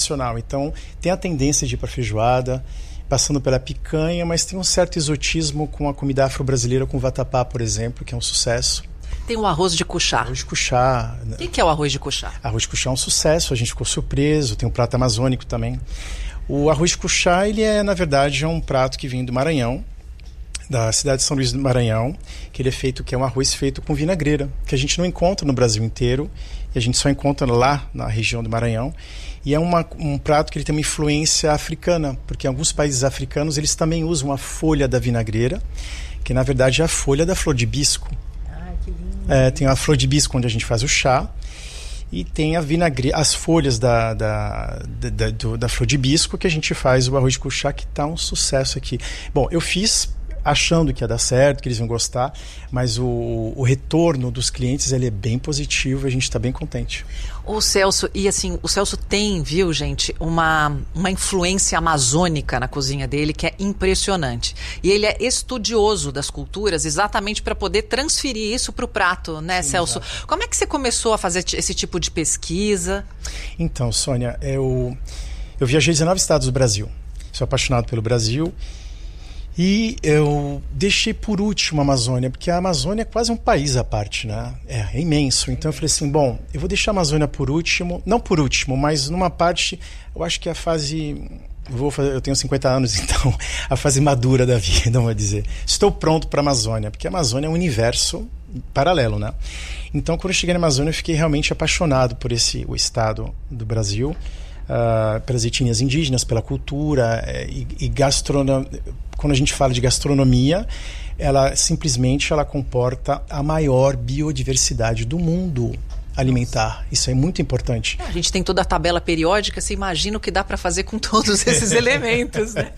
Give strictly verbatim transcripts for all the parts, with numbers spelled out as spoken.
sensacional. Então, tem a tendência de ir para feijoada, passando pela picanha, mas tem um certo exotismo com a comida afro-brasileira, com o vatapá, por exemplo, que é um sucesso. Tem o arroz de cuchá. Arroz de cuchá. O que, que é o arroz de cuchá? Arroz de cuchá é um sucesso, a gente ficou surpreso. Tem um prato amazônico também. O arroz de cuchá, ele é, na verdade, é um prato que vem do Maranhão, da cidade de São Luís do Maranhão, que ele é feito, que é um arroz feito com vinagreira, que a gente não encontra no Brasil inteiro, e a gente só encontra lá na região do Maranhão. E é uma, um prato que ele tem uma influência africana, porque em alguns países africanos eles também usam a folha da vinagreira, que na verdade é a folha da flor de hibisco. Ai, que lindo. É, tem a flor de hibisco onde a gente faz o chá, e tem a vinagre... as folhas da, da, da, da, do, da flor de hibisco que a gente faz o arroz de cuchá, que está um sucesso aqui. Bom, eu fiz achando que ia dar certo, que eles iam gostar, mas o, o retorno dos clientes ele é bem positivo e a gente está bem contente. O Celso, e assim, o Celso tem, viu, gente, uma, uma influência amazônica na cozinha dele que é impressionante. E ele é estudioso das culturas exatamente para poder transferir isso para o prato, né, Sim, Celso? Exato. Como é que você começou a fazer esse tipo de pesquisa? Então, Sônia, eu, eu viajei dezenove estados do Brasil. Sou apaixonado pelo Brasil. E eu deixei por último a Amazônia, porque a Amazônia é quase um país à parte, né? É, é imenso. Então eu falei assim, bom, eu vou deixar a Amazônia por último, não por último, mas numa parte, eu acho que é a fase... Vou fazer, eu tenho cinquenta anos, então a fase madura da vida, vamos dizer. Estou pronto para a Amazônia, porque a Amazônia é um universo paralelo, né? Então quando eu cheguei na Amazônia, eu fiquei realmente apaixonado por esse, o estado do Brasil, uh, pelas etnias indígenas, pela cultura e, e gastronomia. Quando a gente fala de gastronomia, ela simplesmente ela comporta a maior biodiversidade do mundo alimentar. Isso é muito importante. A gente tem toda a tabela periódica, você imagina o que dá para fazer com todos esses elementos, né?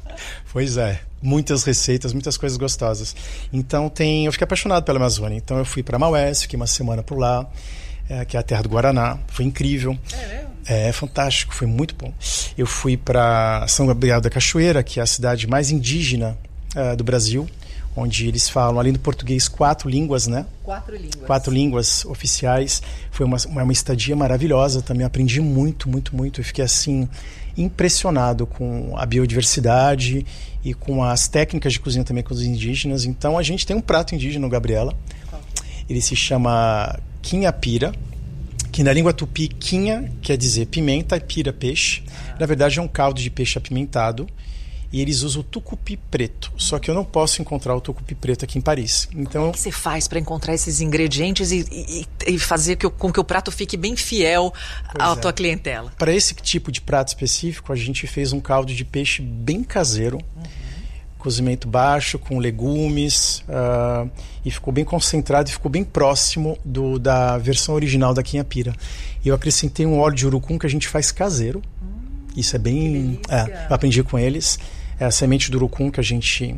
Pois é, muitas receitas, muitas coisas gostosas. Então tem, eu fiquei apaixonado pela Amazônia. Então eu fui para Maués, fiquei uma semana por lá, é, que é a terra do Guaraná. Foi incrível. É mesmo? É fantástico, foi muito bom. Eu fui para São Gabriel da Cachoeira, que é a cidade mais indígena uh, do Brasil, onde eles falam, além do português, quatro línguas, né? Quatro línguas. Quatro línguas oficiais. Foi uma, uma, uma estadia maravilhosa também. Aprendi muito, muito, muito. Eu fiquei, assim, impressionado com a biodiversidade e com as técnicas de cozinha também com os indígenas. Então, a gente tem um prato indígena no Gabriela. Ele se chama quinhapira, que na língua tupi, quinha quer dizer pimenta e pira, peixe. Na verdade, é um caldo de peixe apimentado. E eles usam o tucupi preto. Só que eu não posso encontrar o tucupi preto aqui em Paris. Então, como é que você faz para encontrar esses ingredientes e, e, e fazer que, com que o prato fique bem fiel à é. tua clientela? Para esse tipo de prato específico, a gente fez um caldo de peixe bem caseiro. Uhum. Cozimento baixo, com legumes. Uh, e ficou bem concentrado e ficou bem próximo do, da versão original da quinhapira. E eu acrescentei um óleo de urucum que a gente faz caseiro. Hum, Isso é bem... É, eu aprendi com eles. É a semente do urucum que a gente...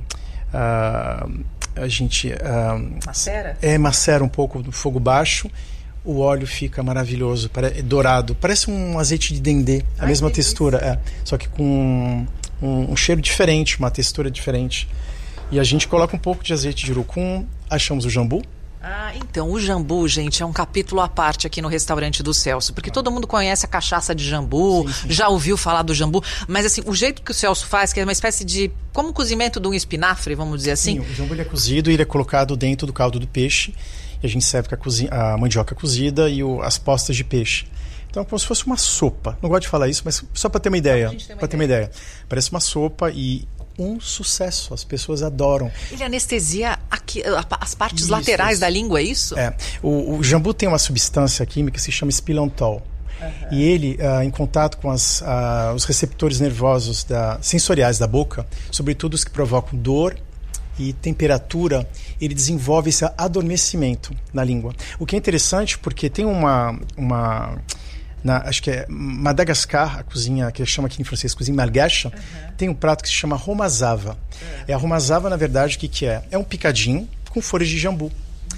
Uh, a gente... Uh, macera? É, macera um pouco no fogo baixo. O óleo fica maravilhoso, é dourado. Parece um azeite de dendê, a Ai, mesma textura. É, só que com um, um cheiro diferente, uma textura diferente. E a gente coloca um pouco de azeite de urucum, achamos o jambu. Ah, então, o jambu, gente, é um capítulo à parte aqui no restaurante do Celso, porque ah. todo mundo conhece a cachaça de jambu, sim, sim. já ouviu falar do jambu, mas assim, o jeito que o Celso faz, que é uma espécie de, como o cozimento de um espinafre, vamos dizer assim. Sim, o jambu ele é cozido e ele é colocado dentro do caldo do peixe, e a gente serve com a, cozi- a mandioca cozida e o, as postas de peixe. Então é como se fosse uma sopa, não gosto de falar isso, mas só para ter uma ideia, para ter uma ideia. Parece uma sopa e... um sucesso, as pessoas adoram. Ele anestesia aqui, as partes isso, isso. laterais da língua, é isso? É. O, o jambu tem uma substância química que se chama spilantol. Uhum. E ele, uh, em contato com as, uh, os receptores nervosos da, sensoriais da boca, sobretudo os que provocam dor e temperatura, ele desenvolve esse adormecimento na língua. O que é interessante porque tem uma... uma Na, acho que é Madagascar, a cozinha que chama aqui em francês cozinha malgache, uhum. tem um prato que se chama romazava. Uhum. É a romazava, na verdade, o que, que é? É um picadinho com folhas de jambu. Uhum.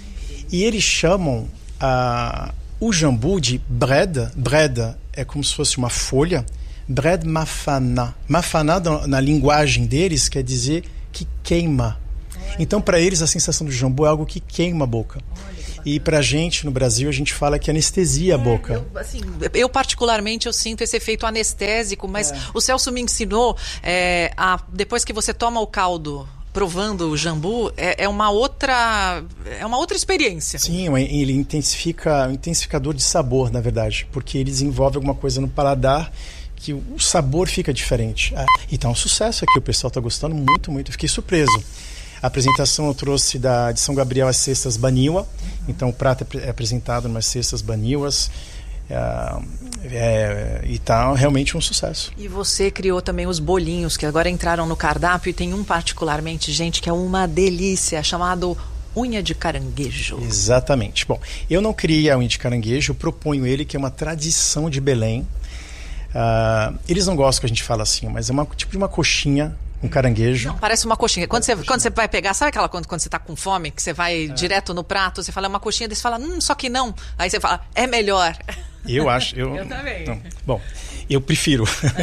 E eles chamam uh, o jambu de breda. Breda é como se fosse uma folha. Bred mafana. Mafana, na, na linguagem deles, quer dizer que queima. Olha. Então, para eles, a sensação do jambu é algo que queima a boca. Olha. E pra gente, no Brasil, a gente fala que anestesia a boca. Eu, assim, eu particularmente, eu sinto esse efeito anestésico, mas é. o Celso me ensinou, é, a, depois que você toma o caldo provando o jambu, é, é uma outra é uma outra experiência. Sim, ele intensifica, um intensificador de sabor, na verdade, porque ele desenvolve alguma coisa no paladar que o sabor fica diferente. Ah, e tá um sucesso aqui, o pessoal tá gostando muito, muito. Fiquei surpreso. A apresentação eu trouxe da, de São Gabriel as cestas Baniwa, uhum. Então o prato é apresentado nas cestas Baniwas. É, é, e tá realmente um sucesso. E você criou também os bolinhos que agora entraram no cardápio, e tem um particularmente, gente, que é uma delícia, chamado unha de caranguejo. Exatamente. Bom, eu não criei a unha de caranguejo, eu proponho ele, que é uma tradição de Belém. Uh, eles não gostam que a gente fala assim, mas é uma, tipo de uma coxinha, um caranguejo. Não, parece uma coxinha. Quando você, coxinha. Quando você vai pegar, sabe aquela quando, quando você está com fome, que você vai é. direto no prato, você fala, é uma coxinha, daí você fala, hum, só que não. Aí você fala, é melhor. Eu acho. Eu, eu também. Não. Bom, eu prefiro.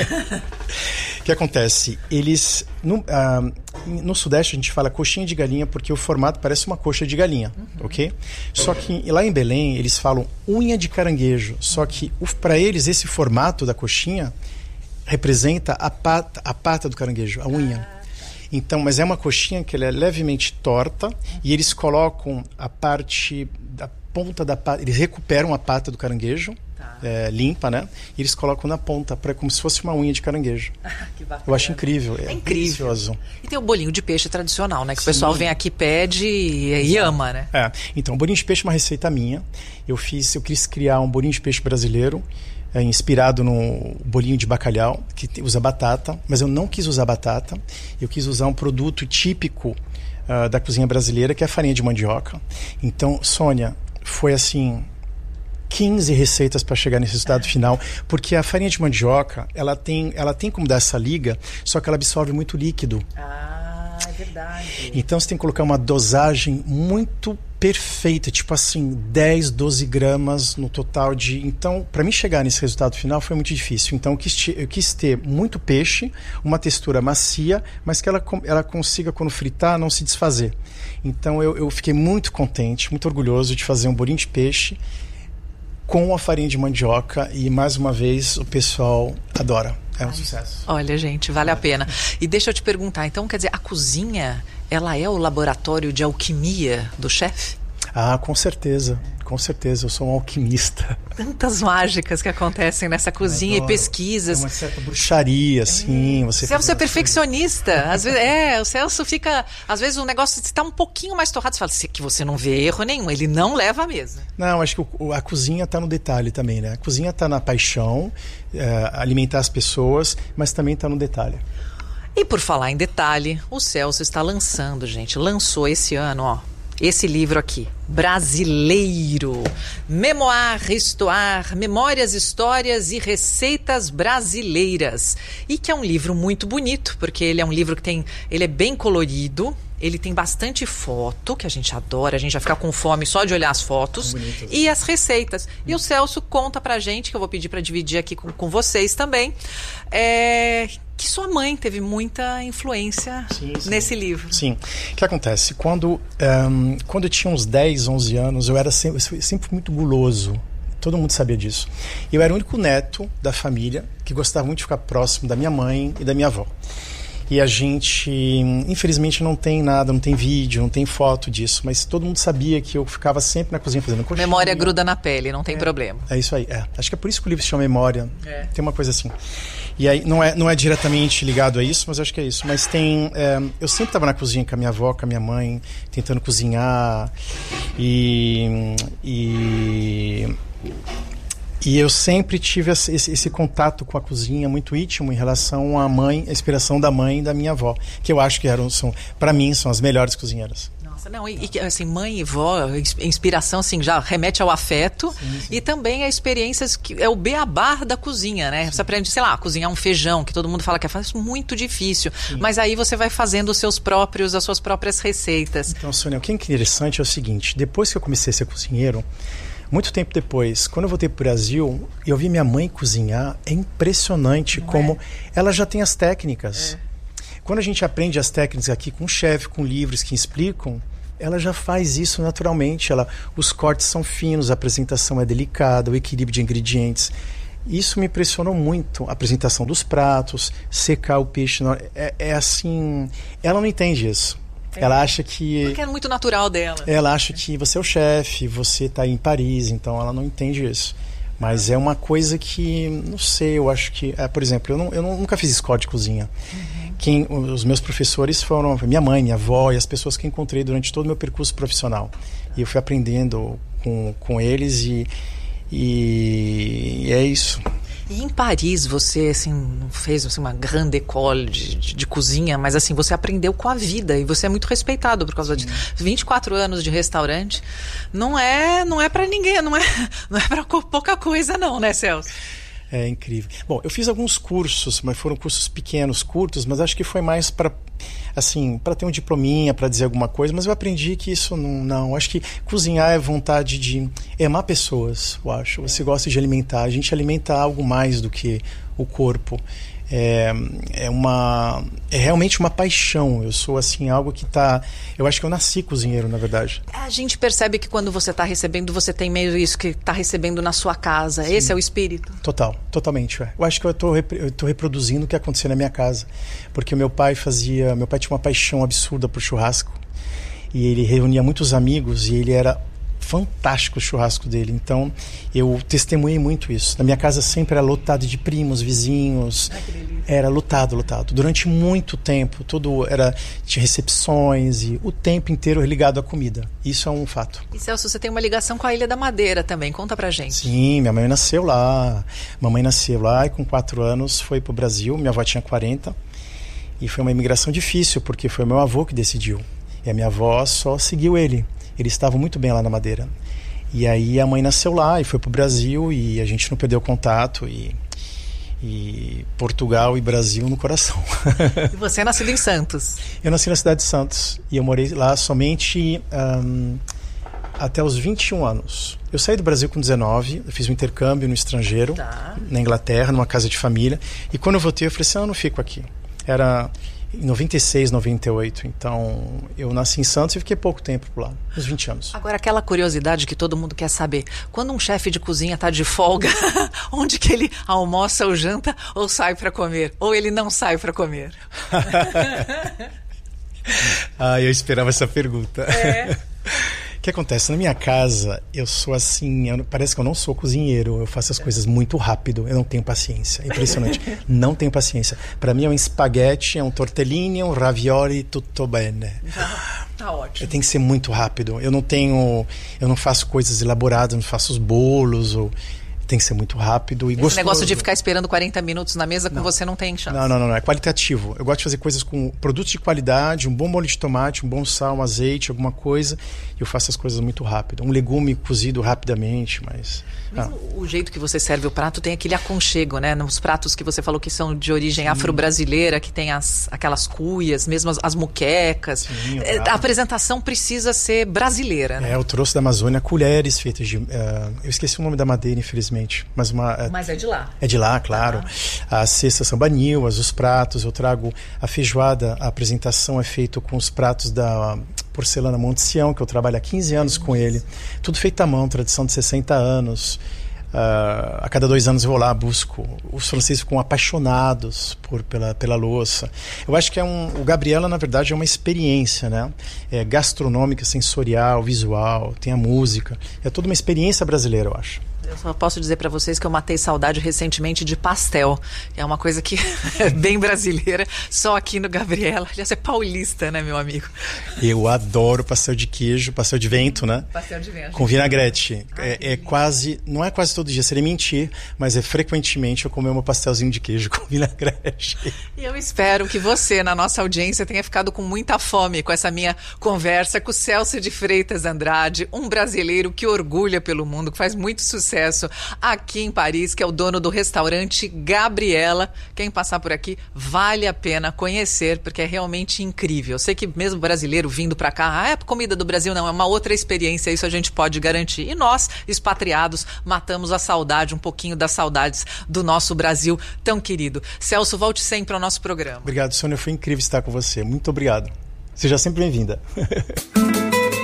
O que acontece? Eles. No, uh, no Sudeste a gente fala coxinha de galinha porque o formato parece uma coxa de galinha, uhum. ok? Só que lá em Belém eles falam unha de caranguejo. Só que para eles esse formato da coxinha representa a pata, a pata do caranguejo, a unha. Ah, tá. Então, mas é uma coxinha que ela é levemente torta, uhum. e eles colocam a parte da ponta da pata, eles recuperam a pata do caranguejo, tá. é, limpa, né? E eles colocam na ponta, pra, como se fosse uma unha de caranguejo. Que bacana. Eu acho incrível. É, é incrível. Delicioso. E tem o bolinho de peixe tradicional, né? Que Sim. o pessoal vem aqui, pede e, e ama, né? É. Então, o bolinho de peixe é uma receita minha. Eu fiz, eu quis criar um bolinho de peixe brasileiro, é, inspirado no bolinho de bacalhau, que usa batata, mas eu não quis usar batata. Eu quis usar um produto típico uh, da cozinha brasileira, que é a farinha de mandioca. Então, Sônia, foi assim quinze receitas para chegar nesse resultado final, porque a farinha de mandioca, ela tem, ela tem como dar essa liga, só que ela absorve muito líquido. Ah, é verdade. Então você tem que colocar uma dosagem muito perfeita, tipo assim, dez, doze gramas no total de... Então, para mim chegar nesse resultado final foi muito difícil. Então eu quis, eu quis ter muito peixe, uma textura macia, mas que ela, ela consiga, quando fritar, não se desfazer. Então eu, eu fiquei muito contente, muito orgulhoso de fazer um bolinho de peixe com a farinha de mandioca, e mais uma vez o pessoal adora. É um Ai, sucesso. Olha, gente, vale a pena. E deixa eu te perguntar, então, quer dizer, a cozinha, ela é o laboratório de alquimia do chefe? Ah, com certeza. Com certeza, eu sou um alquimista. Tantas mágicas que acontecem nessa cozinha e pesquisas. É uma certa bruxaria, assim. É. Você Celso é perfeccionista. Às vezes, é, o Celso fica... Às vezes o negócio está um pouquinho mais torrado. Você fala que você não vê erro nenhum. Ele não leva a mesa. Não, acho que o, a cozinha está no detalhe também, né? A cozinha está na paixão, é, alimentar as pessoas, mas também está no detalhe. E por falar em detalhe, o Celso está lançando, gente. Lançou esse ano, ó. Esse livro aqui, Brasileiro, Memoir, Histoire, Memórias, Histórias e Receitas Brasileiras. E que é um livro muito bonito, porque ele é um livro que tem, ele é bem colorido, ele tem bastante foto, que a gente adora, a gente já fica com fome só de olhar as fotos, e as receitas. E o Celso conta pra gente, que eu vou pedir para dividir aqui com, com vocês também, é... que sua mãe teve muita influência sim, sim. nesse livro. Sim. O que acontece? Quando, um, quando eu tinha uns dez, onze anos, eu era sempre, sempre muito guloso. Todo mundo sabia disso. Eu era o único neto da família que gostava muito de ficar próximo da minha mãe e da minha avó. E a gente, infelizmente, não tem nada, não tem vídeo, não tem foto disso, mas todo mundo sabia que eu ficava sempre na cozinha fazendo coxinha. Memória gruda na pele, não tem é, problema. É isso aí, é. Acho que é por isso que o livro se chama Memória. É. Tem uma coisa assim. E aí, não é, não é diretamente ligado a isso, mas acho que é isso. Mas tem... É, eu sempre estava na cozinha com a minha avó, com a minha mãe, tentando cozinhar. E... e E eu sempre tive esse, esse contato com a cozinha muito íntimo em relação à mãe, a inspiração da mãe e da minha avó, que eu acho que eram, são, para mim, são as melhores cozinheiras. Nossa, não, e, e assim, mãe e vó, inspiração assim, já remete ao afeto, sim, sim. E também a experiências que é o beabá da cozinha, né? Sim. Você aprende, sei lá, cozinhar um feijão, que todo mundo fala que é fácil, muito difícil, sim. Mas aí você vai fazendo os seus próprios, as suas próprias receitas. Então, Sônia, o que é interessante é o seguinte, depois que eu comecei a ser cozinheiro, muito tempo depois, quando eu voltei para o Brasil, eu vi minha mãe cozinhar, é impressionante não como é? Ela já tem as técnicas. É. Quando a gente aprende as técnicas aqui com o chefe, com livros que explicam, ela já faz isso naturalmente. Ela, os cortes são finos, a apresentação é delicada, o equilíbrio de ingredientes. Isso me impressionou muito. A apresentação dos pratos, secar o peixe. É, é assim... Ela não entende isso. É. Ela acha que... Porque é muito natural dela. Ela acha que você é o chefe, você está em Paris, então ela não entende isso. Mas é uma coisa que, não sei, eu acho que... É, por exemplo, eu, não, eu nunca fiz escola de cozinha. Uhum. Quem, os meus professores foram minha mãe, minha avó e as pessoas que encontrei durante todo o meu percurso profissional. E eu fui aprendendo com, com eles e, e, e é isso. E em Paris você assim, não fez assim, uma grande école de, de, de cozinha, mas assim, você aprendeu com a vida e você é muito respeitado por causa disso. vinte e quatro anos de restaurante não é, não é para ninguém, não é, não é para pouca coisa não, né, Celso? É incrível. Bom, eu fiz alguns cursos, mas foram cursos pequenos, curtos, mas acho que foi mais para assim, para ter um diplominha, para dizer alguma coisa, mas eu aprendi que isso não, não, acho que cozinhar é vontade de amar pessoas, eu acho. Você gosta de alimentar, a gente alimenta algo mais do que o corpo. É, é uma é realmente uma paixão. Eu sou assim, algo que tá... Eu acho que eu nasci cozinheiro, na verdade. A gente percebe que quando você está recebendo, você tem meio isso que está recebendo na sua casa. Sim. Esse é o espírito? Total, totalmente. É. Eu acho que eu tô, eu tô reproduzindo o que acontecia na minha casa. Porque o meu pai fazia... Meu pai tinha uma paixão absurda por churrasco. E ele reunia muitos amigos e ele era... fantástico o churrasco dele, então eu testemunhei muito isso. Na minha casa sempre era lotado de primos, vizinhos. Ai, que delícia. Era lotado, lotado. Durante muito tempo, tudo era, tinha recepções e o tempo inteiro ligado à comida. Isso é um fato. E Celso, você tem uma ligação com a Ilha da Madeira também, conta pra gente. Sim, minha mãe nasceu lá. Mamãe nasceu lá e com quatro anos foi pro Brasil, minha avó tinha quarenta. E foi uma imigração difícil, porque foi o meu avô que decidiu. E a minha avó só seguiu ele. Eles estavam muito bem lá na Madeira. E aí a mãe nasceu lá e foi pro Brasil e a gente não perdeu contato. E, e Portugal e Brasil no coração. E você é nascido em Santos? Eu nasci na cidade de Santos. E eu morei lá somente um, até os vinte e um anos. Eu saí do Brasil com dezenove. Eu fiz um intercâmbio no estrangeiro, tá. Na Inglaterra, numa casa de família. E quando eu voltei, eu falei assim, ah, eu não fico aqui. Era... Em noventa e seis, noventa e oito, então eu nasci em Santos e fiquei pouco tempo por lá, uns vinte anos. Agora, aquela curiosidade que todo mundo quer saber, quando um chefe de cozinha está de folga, onde que ele almoça ou janta ou sai para comer? Ou ele não sai para comer? Ah, eu esperava essa pergunta. É. O que acontece? Na minha casa, eu sou assim, eu, parece que eu não sou cozinheiro, eu faço as coisas muito rápido, eu não tenho paciência, é impressionante, não tenho paciência. Para mim é um espaguete, é um tortellini, é um ravioli, tutto bene. Tá, tá ótimo. Tem que ser muito rápido, eu não tenho, eu não faço coisas elaboradas, não faço os bolos, ou... Tem que ser muito rápido e Esse gostoso. negócio de ficar esperando quarenta minutos na mesa com não. Você não tem chance. Não, não, não, não. É qualitativo. Eu gosto de fazer coisas com produtos de qualidade, um bom molho de tomate, um bom sal, um azeite, alguma coisa. E eu faço as coisas muito rápido. Um legume cozido rapidamente, mas... Mesmo ah. O jeito que você serve o prato tem aquele aconchego, né? Nos pratos que você falou que são de origem Sim. afro-brasileira, que tem as, aquelas cuias, mesmo as, as muquecas. Sim, é, a apresentação precisa ser brasileira, né? É, eu trouxe da Amazônia colheres feitas de... Uh, eu esqueci o nome da madeira, infelizmente. Mas, uma, mas é de lá. É de lá, claro. Ah. As cestas são banilhas, os pratos. Eu trago a feijoada, a apresentação é feita com os pratos da porcelana Monte Sião, que eu trabalho há quinze anos com ele. Tudo feito à mão, tradição de sessenta anos. Uh, a cada dois anos eu vou lá, busco. Os franceses ficam apaixonados por, pela, pela louça. Eu acho que é um, o Gabriela, na verdade, é uma experiência, né? É gastronômica, sensorial, visual, tem a música. É toda uma experiência brasileira, eu acho. Eu só posso dizer para vocês que eu matei saudade recentemente de pastel. É uma coisa que é bem brasileira, só aqui no Gabriela. Aliás, é paulista, né, meu amigo? Eu adoro pastel de queijo, pastel de vento, né? Pastel de vento. Com vinagrete. Ah, é, é quase, não é quase todo dia, seria mentir, mas é frequentemente eu comer meu pastelzinho de queijo com vinagrete. E eu espero que você, na nossa audiência, tenha ficado com muita fome com essa minha conversa com o Celso de Freitas Andrade, um brasileiro que orgulha pelo mundo, que faz muito sucesso aqui em Paris, que é o dono do restaurante Gabriela. Quem passar por aqui vale a pena conhecer, porque é realmente incrível. Eu sei que mesmo brasileiro vindo para cá, ah, é comida do Brasil, não, é uma outra experiência, isso a gente pode garantir. E nós, expatriados, matamos a saudade, um pouquinho das saudades do nosso Brasil tão querido. Celso, volte sempre ao nosso programa. Obrigado, Sônia, foi incrível estar com você. Muito obrigado. Seja sempre bem-vinda.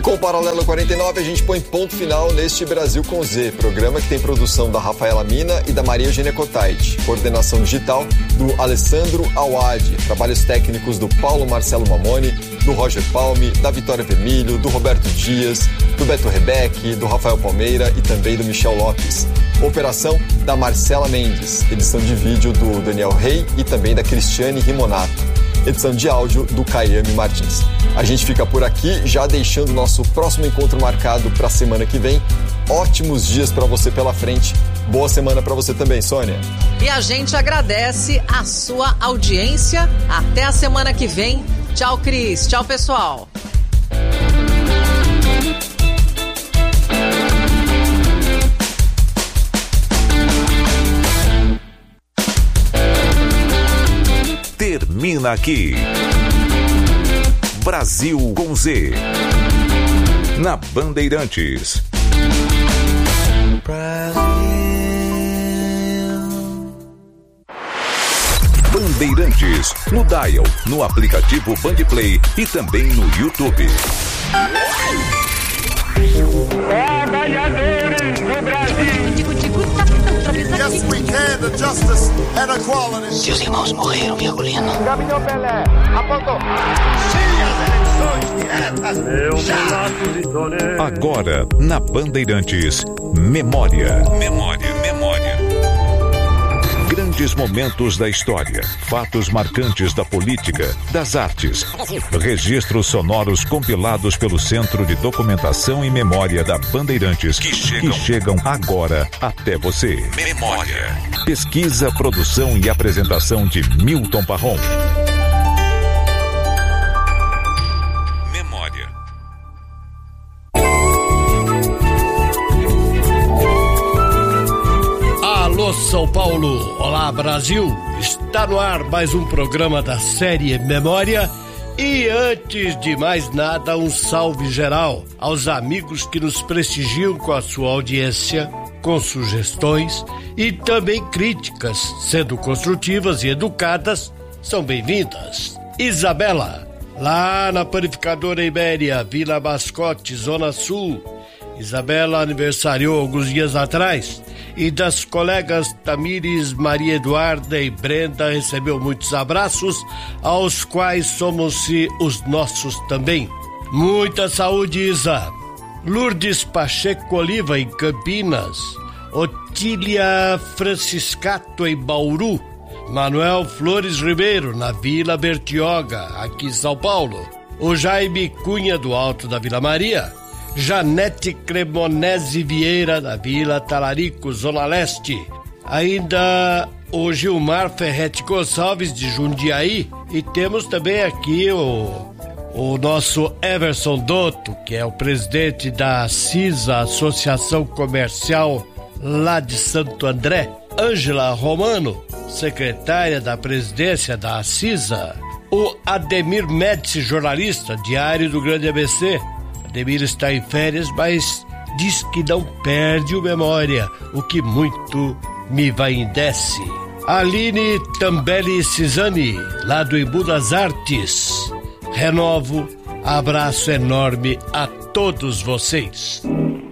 com o Paralelo quarenta e nove, a gente põe ponto final neste Brasil com Z, programa que tem produção da Rafaela Mina e da Maria Eugênia Cotaiti, coordenação digital do Alessandro Awad, trabalhos técnicos do Paulo Marcelo Mamoni, do Roger Palme, da Vitória Vermilho, do Roberto Dias, do Beto Rebeck, do Rafael Palmeira e também do Michel Lopes. Operação da Marcela Mendes, edição de vídeo do Daniel Rey e também da Cristiane Rimonato. Edição de áudio do Caiame Martins. A gente fica por aqui, já deixando o nosso próximo encontro marcado para a semana que vem. Ótimos dias para você pela frente. Boa semana para você também, Sônia. E a gente agradece a sua audiência. Até a semana que vem. Tchau, Cris. Tchau, pessoal. Termina aqui Brasil com Z na Bandeirantes. Bandeirantes no dial, no aplicativo Bandplay e também no YouTube. Trabalhadores do Brasil. Yes, we can, the justice and equality. Seus irmãos morreram, Virgulino. Gabriel Pelé, apontou. Meu pedaço de doné. Agora, na Bandeirantes, Memória. Memória, memória. Grandes momentos da história, fatos marcantes da política, das artes, registros sonoros compilados pelo Centro de Documentação e Memória da Bandeirantes, que chegam, que chegam agora até você. Memória. Pesquisa, produção e apresentação de Milton Parron. Memória. Alô, São Paulo! Olá, Brasil! Está no ar mais um programa da série Memória. E antes de mais nada, um salve geral aos amigos que nos prestigiam com a sua audiência, com sugestões e também críticas, sendo construtivas e educadas, são bem-vindas. Isabela, lá na Panificadora Ibéria, Vila Mascote, Zona Sul. Isabela aniversariou alguns dias atrás e das colegas Tamires, Maria Eduarda e Brenda recebeu muitos abraços, aos quais somos-se os nossos também. Muita saúde, Isa. Lourdes Pacheco Oliva, em Campinas. Otília Franciscato, em Bauru. Manuel Flores Ribeiro, na Vila Bertioga, aqui em São Paulo. O Jaime Cunha, do Alto da Vila Maria. Janete Cremonese Vieira, da Vila Talarico, Zona Leste. Ainda o Gilmar Ferretti Gonçalves, de Jundiaí. E temos também aqui o, o nosso Everson Dotto, que é o presidente da CISA, Associação Comercial lá de Santo André. Ângela Romano, secretária da presidência da CISA. O Ademir Médici, jornalista, Diário do Grande A B C. Ademir está em férias, mas diz que não perde o memória, o que muito me vai endece. Aline Tambelli Cisani, lá do Embu das Artes. Renovo, abraço enorme a todos vocês.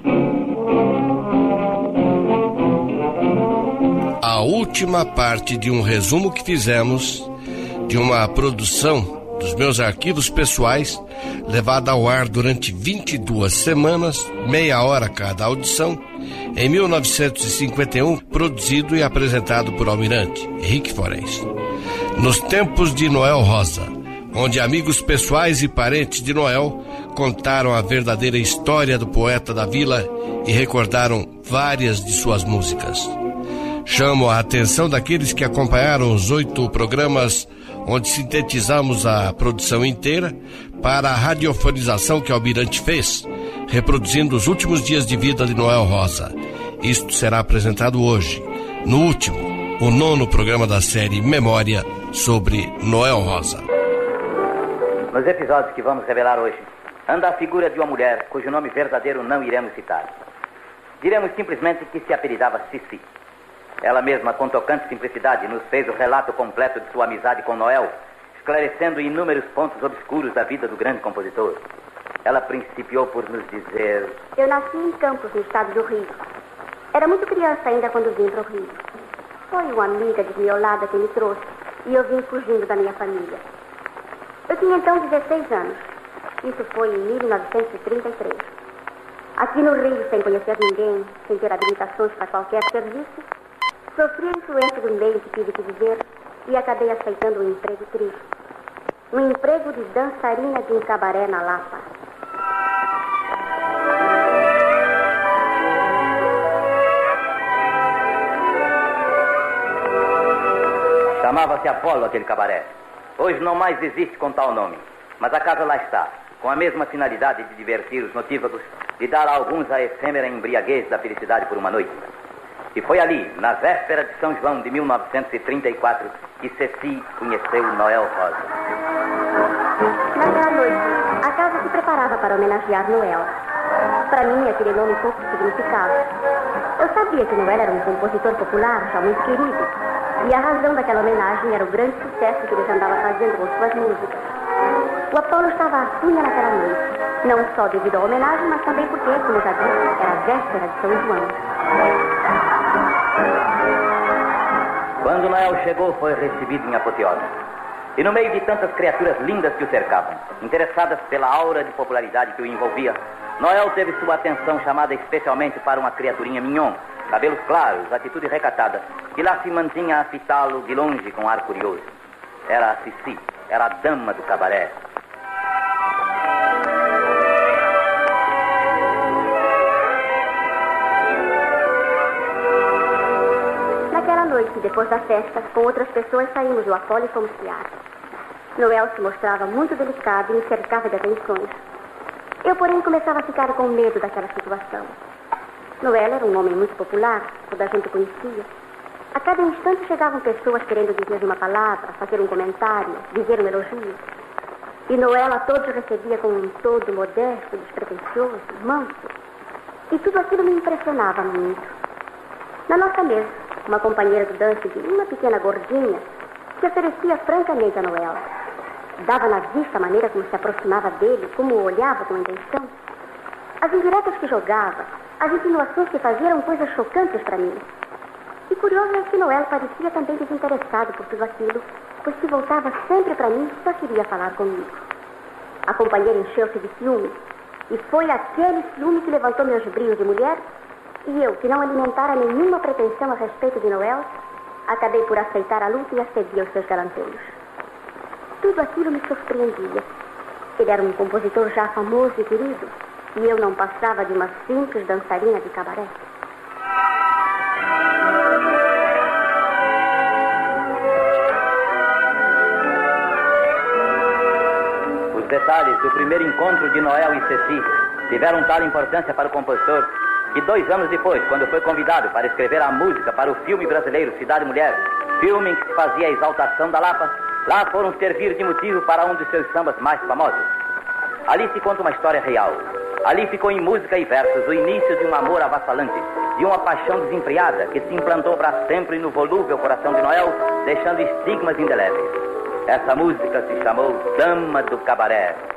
A última parte de um resumo que fizemos de uma produção dos meus arquivos pessoais, levada ao ar durante vinte e duas semanas, meia hora cada audição, em mil novecentos e cinquenta e um, produzido e apresentado por Almirante Henrique Forens. Nos tempos de Noel Rosa, onde amigos pessoais e parentes de Noel contaram a verdadeira história do poeta da vila e recordaram várias de suas músicas. Chamo a atenção daqueles que acompanharam os oito programas onde sintetizamos a produção inteira para a radiofonização que Almirante fez, reproduzindo os últimos dias de vida de Noel Rosa. Isto será apresentado hoje, no último, o nono programa da série Memória sobre Noel Rosa. Nos episódios que vamos revelar hoje, anda a figura de uma mulher cujo nome verdadeiro não iremos citar. Diremos simplesmente que se apelidava Cici. Ela mesma, com tocante simplicidade, nos fez o relato completo de sua amizade com Noel, esclarecendo inúmeros pontos obscuros da vida do grande compositor. ela principiou por nos dizer... Eu nasci em Campos, no estado do Rio. Era muito criança ainda quando vim para o Rio. Foi uma amiga desmiolada que me trouxe e eu vim fugindo da minha família. Eu tinha então dezesseis anos. Isso foi em mil novecentos e trinta e três. Aqui no Rio, sem conhecer ninguém, sem ter habilitações para qualquer serviço, sofri a influência do meio que tive que viver e acabei aceitando um emprego triste. Um emprego de dançarina de um cabaré na Lapa. Chamava-se Apolo aquele cabaré. Hoje não mais existe com tal nome, mas a casa lá está, com a mesma finalidade de divertir os notívagos, de dar a alguns a efêmera embriaguez da felicidade por uma noite. E foi ali, na véspera de São João de mil novecentos e trinta e quatro, que Ceci conheceu Noel Rosa. Naquela noite, a casa se preparava para homenagear Noel. Para mim, aquele nome pouco significava. Eu sabia que Noel era um compositor popular, já muito querido, e a razão daquela homenagem era o grande sucesso que ele andava fazendo com suas músicas. O Apolo estava à cunha naquela noite, não só devido à homenagem, mas também porque, como já disse, era a véspera de São João. Quando Noel chegou, foi recebido em apoteose. E no meio de tantas criaturas lindas que o cercavam, interessadas pela aura de popularidade que o envolvia, Noel teve sua atenção chamada especialmente para uma criaturinha mignon, cabelos claros, atitude recatada, que lá se mantinha a fitá-lo de longe com ar curioso. Era a Ceci, era a dama do cabaré. Naquela noite, depois da festa, com outras pessoas saímos do Apolo e fomos fiar. Noel se mostrava muito delicado e me cercava de atenções. Eu, porém, começava a ficar com medo daquela situação. Noel era um homem muito popular, toda a gente o conhecia. A cada instante chegavam pessoas querendo dizer uma palavra, fazer um comentário, dizer um elogio. E Noel a todos recebia com um todo modesto, despretensioso, manso. E tudo aquilo me impressionava muito. Na nossa mesa, uma companheira do dance, uma pequena gordinha, se oferecia francamente a Noel. Dava na vista a maneira como se aproximava dele, como o olhava com intenção. As indiretas que jogava, as insinuações que fazia eram coisas chocantes para mim. E curioso é que Noel parecia também desinteressado por tudo aquilo, pois se voltava sempre para mim e só queria falar comigo. A companheira encheu-se de ciúme, e foi aquele ciúme que levantou meus brios de mulher, e eu, que não alimentara nenhuma pretensão a respeito de Noel, acabei por aceitar a luta e acedi aos seus galanteios. Tudo aquilo me surpreendia. Ele era um compositor já famoso e querido, e eu não passava de uma simples dançarina de cabaré. Os detalhes do primeiro encontro de Noel e Ceci tiveram tal importância para o compositor que dois anos depois, quando foi convidado para escrever a música para o filme brasileiro Cidade Mulher, filme em que se fazia a exaltação da Lapa, lá foram servir de motivo para um dos seus sambas mais famosos. Ali se conta uma história real. Ali ficou em música e versos o início de um amor avassalante, de uma paixão desenfreada que se implantou para sempre no volúvel coração de Noel, deixando estigmas indeléveis. Essa música se chamou Dama do Cabaré.